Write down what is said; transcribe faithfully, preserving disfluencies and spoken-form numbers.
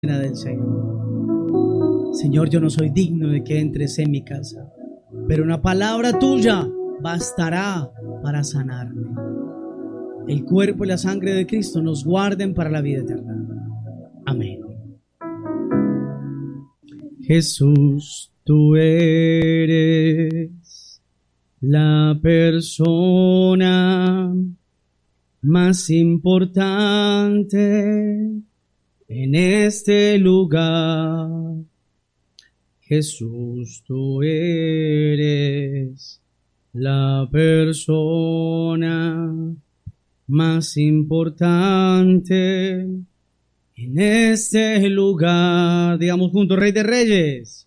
del Señor. Señor, yo no soy digno de que entres en mi casa, pero una palabra tuya bastará para sanarme. El cuerpo y la sangre de Cristo nos guarden para la vida eterna. Amén. Jesús, tú eres la persona más importante en este lugar. Jesús, tú eres la persona más importante en este lugar. Digamos juntos, Rey de Reyes.